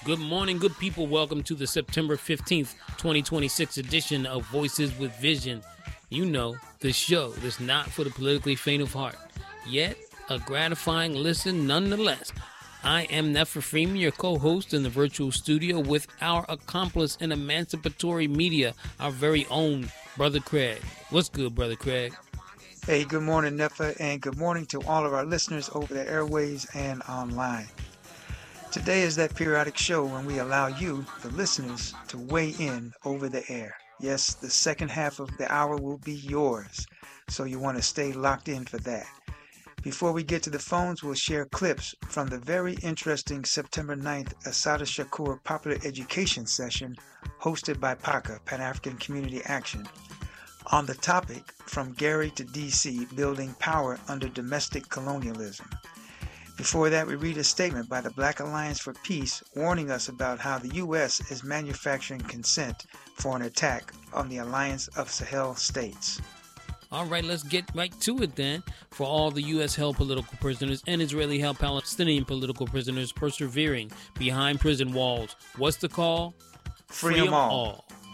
Good morning, good people. Welcome to the September 15th, 2026 edition of Voices with Vision. You know, the show that's not for the politically faint of heart, yet a gratifying listen nonetheless. I am Nefer Freeman, your co-host in the virtual studio with our accomplice in emancipatory media, our very own Brother Craig. What's good, Brother Craig? Hey, good morning, Nefer, and good morning to all of our listeners over the airways and online. Today is that periodic show when we allow you, the listeners, to weigh in over the air. Yes, the second half of the hour will be yours, so you want to stay locked in for that. Before we get to the phones, we'll share clips from the very interesting September 9th Assata Shakur Popular Education Session hosted by PACA, Pan-African Community Action. On the topic, From Gary to D.C., Building Power Under Domestic Colonialism. Before that, we read a statement by the Black Alliance for Peace warning us about how the U.S. is manufacturing consent for an attack on the Alliance of Sahel States. All right, let's get right to it then. For all the U.S.-held political prisoners and Israeli-held Palestinian political prisoners persevering behind prison walls, what's the call? Free 'em all.